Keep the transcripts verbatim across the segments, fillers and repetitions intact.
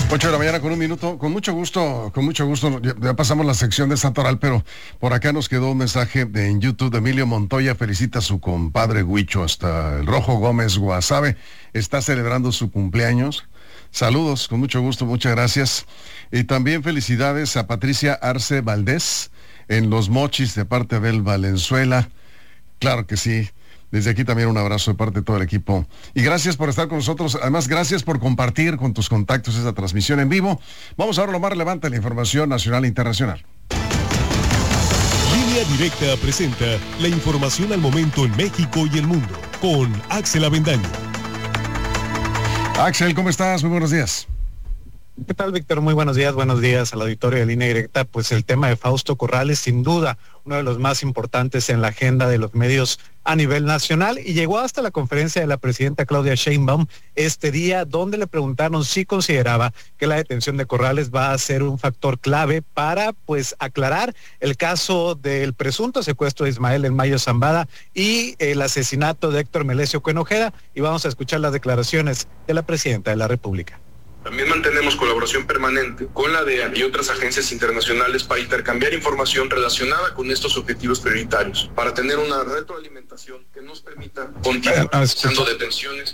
Ocho de la mañana con un minuto, con mucho gusto, con mucho gusto, ya, ya pasamos la sección de Santoral, pero por acá nos quedó un mensaje de, en YouTube de Emilio Montoya, felicita a su compadre Huicho, hasta el Rojo Gómez Guasave, está celebrando su cumpleaños. Saludos, con mucho gusto, muchas gracias. Y también felicidades a Patricia Arce Valdés, en Los Mochis, de parte de Abel Valenzuela. Claro que sí. Desde aquí también un abrazo de parte de todo el equipo. Y gracias por estar con nosotros. Además, gracias por compartir con tus contactos esta transmisión en vivo. Vamos a ver lo más relevante de la información nacional e internacional. Línea Directa presenta la información al momento en México y el mundo con Axel Avendaño. Axel, ¿cómo estás? Muy buenos días. ¿Qué tal, Víctor? Muy buenos días, buenos días al auditorio de Línea Directa. Pues el tema de Fausto Corrales, sin duda, uno de los más importantes en la agenda de los medios a nivel nacional, y llegó hasta la conferencia de la presidenta Claudia Sheinbaum este día, donde le preguntaron si consideraba que la detención de Corrales va a ser un factor clave para, pues, aclarar el caso del presunto secuestro de Ismael El Mayo Zambada y el asesinato de Héctor Melesio Cuenojeda, y vamos a escuchar las declaraciones de la presidenta de la República. También mantenemos colaboración permanente con la D E A y otras agencias internacionales para intercambiar información relacionada con estos objetivos prioritarios, para tener una retroalimentación que nos permita continuar realizando detenciones.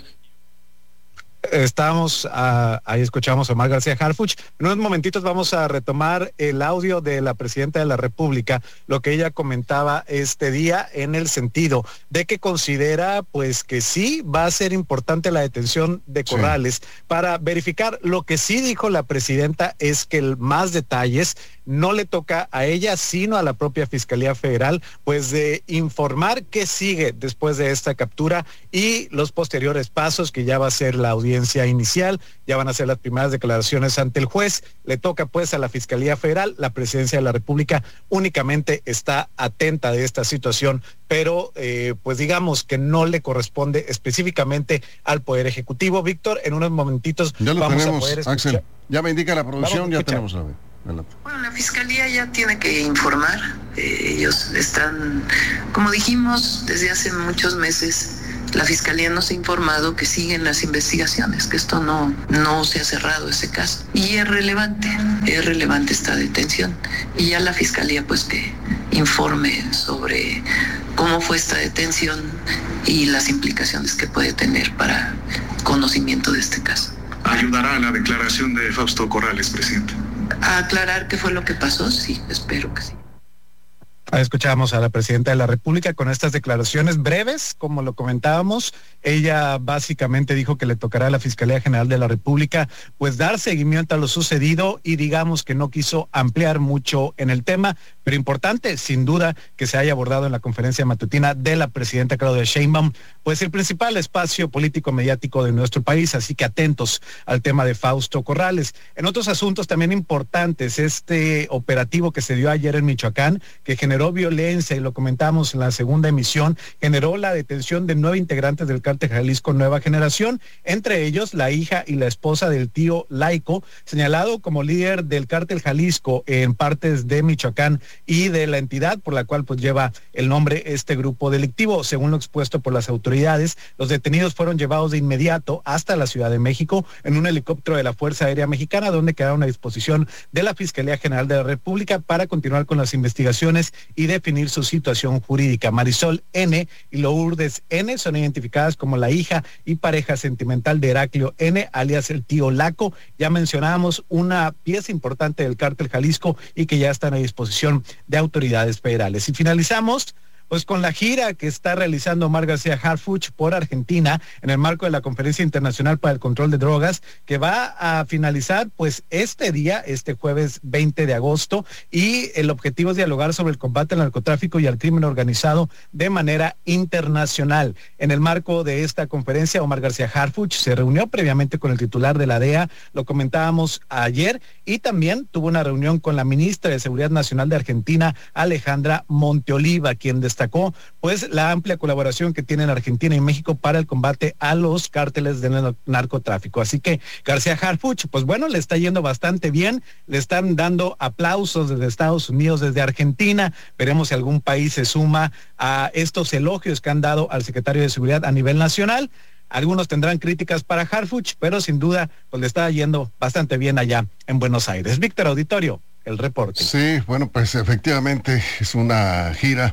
Estamos, uh, ahí escuchamos a Omar García Harfuch. En unos momentitos vamos a retomar el audio de la presidenta de la República, lo que ella comentaba este día en el sentido de que considera pues que sí va a ser importante la detención de Corrales, sí, para verificar. Lo que sí dijo la presidenta es que el más detalles no le toca a ella, sino a la propia Fiscalía Federal, pues de informar qué sigue después de esta captura y los posteriores pasos, que ya va a ser la audiencia inicial, ya van a ser las primeras declaraciones ante el juez. Le toca pues a la Fiscalía Federal. La Presidencia de la República únicamente está atenta de esta situación, pero eh, pues digamos que no le corresponde específicamente al Poder Ejecutivo. Víctor, en unos momentitos ya lo vamos tenemos, a poder escuchar. Axel, ya me indica la producción, ya tenemos la... Bueno, la Fiscalía ya tiene que informar. Eh, ellos están, como dijimos, desde hace muchos meses, la Fiscalía nos ha informado que siguen las investigaciones, que esto no, no se ha cerrado ese caso. Y es relevante, es relevante esta detención. Y ya la Fiscalía pues que informe sobre cómo fue esta detención y las implicaciones que puede tener para conocimiento de este caso. ¿Ayudará a la declaración de Fausto Corrales, presidente? ¿A aclarar qué fue lo que pasó? Sí, espero que sí. Escuchábamos a la presidenta de la República con estas declaraciones breves, como lo comentábamos. Ella básicamente dijo que le tocará a la Fiscalía General de la República pues dar seguimiento a lo sucedido, y digamos que no quiso ampliar mucho en el tema, pero importante sin duda que se haya abordado en la conferencia matutina de la presidenta Claudia Sheinbaum, pues el principal espacio político mediático de nuestro país, así que atentos al tema de Fausto Corrales. En otros asuntos también importantes, este operativo que se dio ayer en Michoacán, que generó violencia, y lo comentamos en la segunda emisión, generó la detención de nueve integrantes del Cártel Jalisco Nueva Generación, entre ellos la hija y la esposa del tío Laico, señalado como líder del Cártel Jalisco en partes de Michoacán y de la entidad por la cual pues lleva el nombre este grupo delictivo. Según lo expuesto por las autoridades, los detenidos fueron llevados de inmediato hasta la Ciudad de México en un helicóptero de la Fuerza Aérea Mexicana, donde quedaron a disposición de la Fiscalía General de la República para continuar con las investigaciones y definir su situación jurídica. Marisol N. y Lourdes N. son identificadas como la hija y pareja sentimental de Heraclio N., alias el tío Laco. Ya mencionábamos una pieza importante del Cártel Jalisco y que ya están a disposición de autoridades federales. Y finalizamos pues con la gira que está realizando Omar García Harfuch por Argentina en el marco de la Conferencia Internacional para el Control de Drogas, que va a finalizar pues este día, este jueves veinte de agosto, y el objetivo es dialogar sobre el combate al narcotráfico y al crimen organizado de manera internacional. En el marco de esta conferencia, Omar García Harfuch se reunió previamente con el titular de la D E A, lo comentábamos ayer, y también tuvo una reunión con la ministra de Seguridad Nacional de Argentina, Alejandra Monteoliva, quien destacó pues la amplia colaboración que tienen Argentina y México para el combate a los cárteles del narcotráfico. Así que García Harfuch, pues bueno, le está yendo bastante bien, le están dando aplausos desde Estados Unidos, desde Argentina. Veremos si algún país se suma a estos elogios que han dado al secretario de Seguridad a nivel nacional. Algunos tendrán críticas para Harfuch, pero sin duda pues le está yendo bastante bien allá en Buenos Aires. Víctor Auditorio, el reporte. Sí, bueno, pues efectivamente es una gira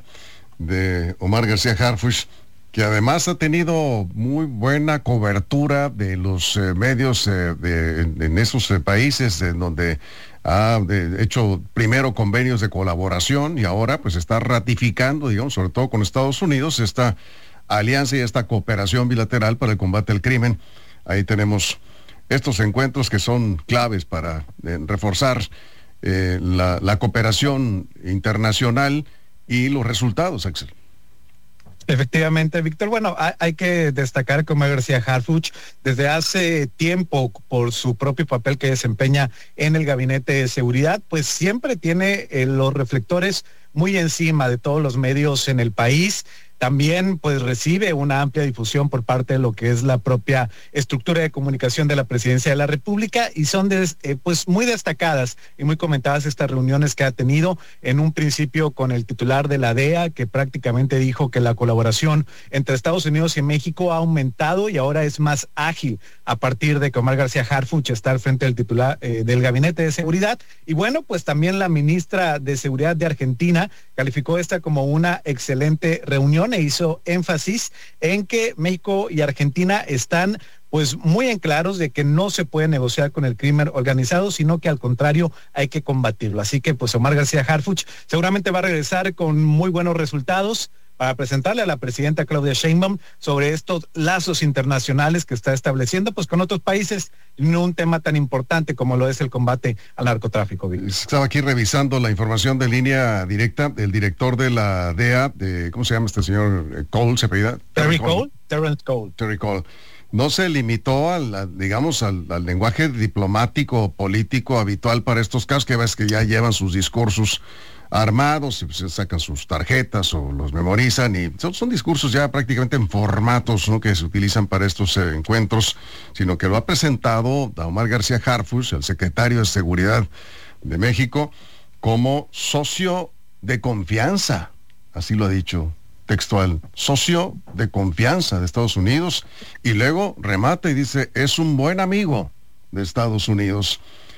de Omar García Harfuch, que además ha tenido muy buena cobertura de los eh, medios eh, de, en, en esos eh, países en donde ha de, hecho primero convenios de colaboración y ahora pues está ratificando, digamos, sobre todo con Estados Unidos, esta alianza y esta cooperación bilateral para el combate al crimen. Ahí tenemos estos encuentros que son claves para eh, reforzar eh, la, la cooperación internacional y los resultados, Axel. Efectivamente, Víctor. Bueno, hay, hay que destacar que Omar García Harfuch desde hace tiempo, por su propio papel que desempeña en el Gabinete de Seguridad, pues siempre tiene eh, los reflectores muy encima de todos los medios en el país. También pues recibe una amplia difusión por parte de lo que es la propia estructura de comunicación de la Presidencia de la República, y son des, eh, pues muy destacadas y muy comentadas estas reuniones que ha tenido en un principio con el titular de la D E A, que prácticamente dijo que la colaboración entre Estados Unidos y México ha aumentado y ahora es más ágil a partir de que Omar García Harfuch está al frente del titular eh, del Gabinete de Seguridad. Y bueno, pues también la ministra de Seguridad de Argentina calificó esta como una excelente reunión e hizo énfasis en que México y Argentina están pues muy en claros de que no se puede negociar con el crimen organizado, sino que al contrario hay que combatirlo. Así que pues Omar García Harfuch seguramente va a regresar con muy buenos resultados para presentarle a la presidenta Claudia Sheinbaum sobre estos lazos internacionales que está estableciendo pues con otros países, en un tema tan importante como lo es el combate al narcotráfico. Estaba aquí revisando la información de línea directa del director de la D E A, de, ¿cómo se llama este señor? Cole, ¿se apellida? Terry Cole. Terrence Cole. Terry Cole. No se limitó al, digamos, al, al lenguaje diplomático, político habitual para estos casos, que ves que ya llevan sus discursos armados y pues, se sacan sus tarjetas o los memorizan, y son, son discursos ya prácticamente en formatos, ¿no?, que se utilizan para estos eh, encuentros, sino que lo ha presentado a Omar García Harfuch, el secretario de Seguridad de México, como socio de confianza, así lo ha dicho textual, socio de confianza de Estados Unidos, y luego remata y dice, es un buen amigo de Estados Unidos.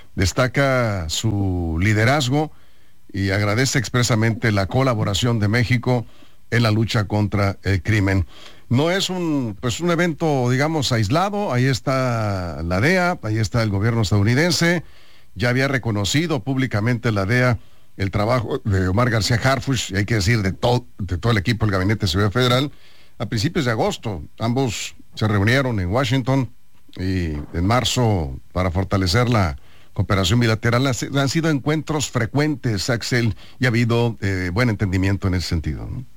Destaca su liderazgo y agradece expresamente la colaboración de México en la lucha contra el crimen. No es un, pues un evento, digamos, aislado. Ahí está la D E A, ahí está el gobierno estadounidense. Ya había reconocido públicamente la D E A el trabajo de Omar García Harfuch, y hay que decir de todo, de todo el equipo del Gabinete de Seguridad Federal, a principios de agosto. Ambos se reunieron en Washington y en marzo para fortalecer la cooperación bilateral. Han sido encuentros frecuentes, Axel, y ha habido eh, buen entendimiento en ese sentido, ¿no?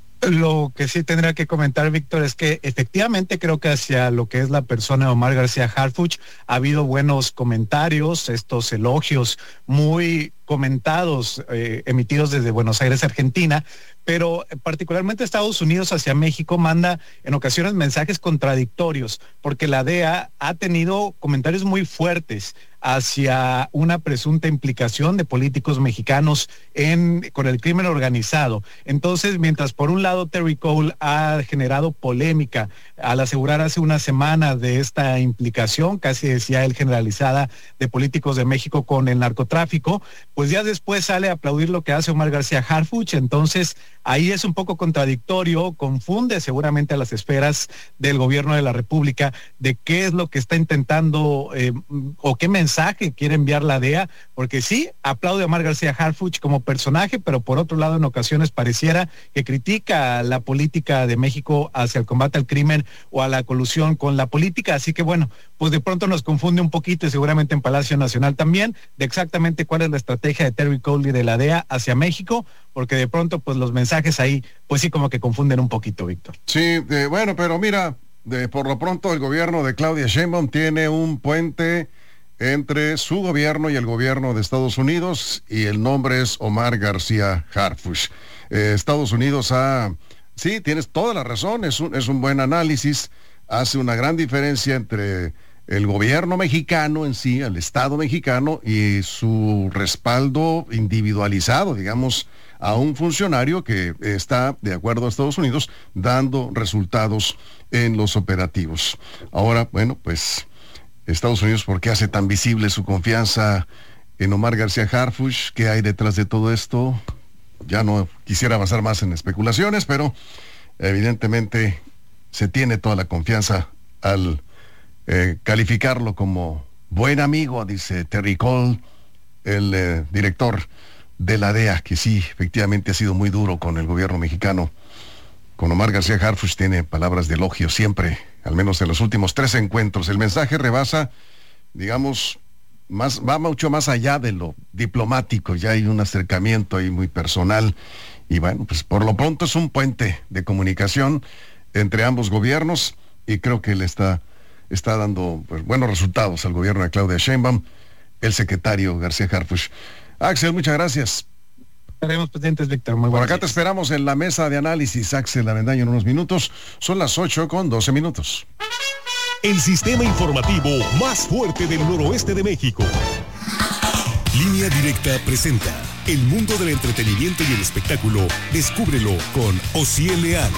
Lo que sí tendría que comentar, Víctor, es que efectivamente creo que hacia lo que es la persona de Omar García Harfuch ha habido buenos comentarios, estos elogios muy comentados, eh, emitidos desde Buenos Aires, Argentina, pero particularmente Estados Unidos hacia México manda en ocasiones mensajes contradictorios, porque la D E A ha tenido comentarios muy fuertes hacia una presunta implicación de políticos mexicanos en, con el crimen organizado. Entonces, mientras por un lado Terry Cole ha generado polémica al asegurar hace una semana de esta implicación, casi decía él generalizada, de políticos de México con el narcotráfico, pues ya después sale a aplaudir lo que hace Omar García Harfuch. Entonces ahí es un poco contradictorio, confunde seguramente a las esferas del gobierno de la República de qué es lo que está intentando eh, o qué mensaje quiere enviar la D E A, porque sí, aplaude a Omar García Harfuch como personaje, pero por otro lado en ocasiones pareciera que critica la política de México hacia el combate al crimen o a la colusión con la política. Así que bueno, pues de pronto nos confunde un poquito, y seguramente en Palacio Nacional también, de exactamente cuál es la estrategia de Terry Cole y de la D E A hacia México, porque de pronto pues los mensajes ahí pues sí como que confunden un poquito, Víctor. Sí, eh, bueno, pero mira, de, por lo pronto el gobierno de Claudia Sheinbaum tiene un puente entre su gobierno y el gobierno de Estados Unidos, y el nombre es Omar García Harfuch. Eh, Estados Unidos ha, sí, tienes toda la razón, es un, es un buen análisis, hace una gran diferencia entre el gobierno mexicano en sí, el Estado mexicano, y su respaldo individualizado, digamos, a un funcionario que está, de acuerdo a Estados Unidos, dando resultados en los operativos. Ahora, bueno, pues Estados Unidos, ¿por qué hace tan visible su confianza en Omar García Harfuch? ¿Qué hay detrás de todo esto? Ya no quisiera avanzar más en especulaciones, pero evidentemente se tiene toda la confianza al eh, calificarlo como buen amigo, dice Terry Cole, el eh, director de la D E A, que sí, efectivamente ha sido muy duro con el gobierno mexicano. Con Omar García Harfuch tiene palabras de elogio siempre, al menos en los últimos tres encuentros. El mensaje rebasa, digamos, más, va mucho más allá de lo diplomático, ya hay un acercamiento ahí muy personal, y bueno, pues por lo pronto es un puente de comunicación entre ambos gobiernos, y creo que le está, está dando pues, buenos resultados al gobierno de Claudia Sheinbaum, el secretario García Harfuch. Axel, muchas gracias. Estaremos presentes, Víctor. Muy Por acá días. te esperamos en la mesa de análisis, Axel Avendaño, en unos minutos. Son las ocho con doce minutos. El sistema informativo más fuerte del noroeste de México. Línea Directa presenta el mundo del entretenimiento y el espectáculo. Descúbrelo con Osiel Leal.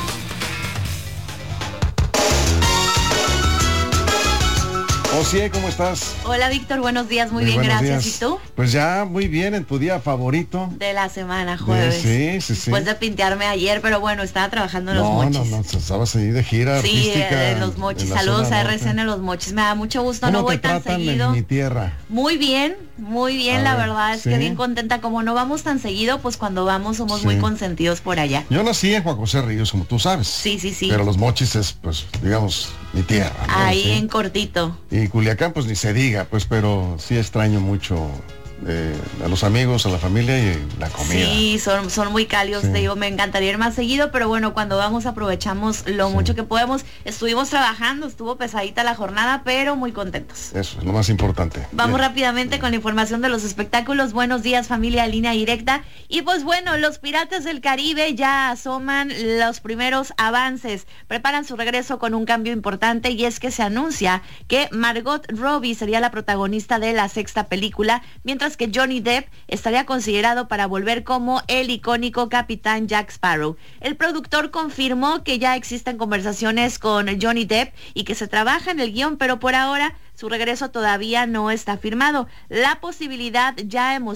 Osiel, ¿cómo estás? Hola Víctor, buenos días, muy, Muy bien, buenos gracias. días. ¿Y tú? Pues ya muy bien, en tu día favorito. De la semana, jueves. Sí, sí, sí. Después de pintearme ayer, pero bueno, estaba trabajando en no, Los Mochis. No, no, no, estabas ahí de gira Sí, artística. en Los Mochis. en la Saludos zona a norte. R C N Los Mochis. Me da mucho gusto, ¿Cómo no voy te tan tratan seguido. en mi tierra? Muy bien, muy bien, A la ver, verdad es ¿sí? que bien contenta. Como no vamos tan seguido, pues cuando vamos somos Sí. muy consentidos por allá. Yo nací en Juan José Ríos, como tú sabes. Sí, sí, sí. Pero Los Mochis es, pues, digamos, mi tierra, ¿no? Ahí Sí. en cortito. Y Culiacán, pues ni se diga, pues, pero sí extraño mucho eh, a los amigos, a la familia y la comida. Sí, son, son muy cálidos, Sí. te digo, me encantaría ir más seguido, pero bueno, cuando vamos aprovechamos lo Sí. mucho que podemos. Estuvimos trabajando, estuvo pesadita la jornada, pero muy contentos. Eso es lo más importante. Vamos Bien. rápidamente con la información de los espectáculos. Buenos días, familia, Línea Directa. Y pues bueno, los Piratas del Caribe ya asoman los primeros avances. Preparan su regreso con un cambio importante, y es que se anuncia que Margot Robbie sería la protagonista de la sexta película, mientras que Johnny Depp estaría considerado para volver como el icónico Capitán Jack Sparrow. El productor confirmó que ya existen conversaciones con Johnny Depp y que se trabaja en el guión, pero por ahora su regreso todavía no está firmado. La posibilidad ya hemos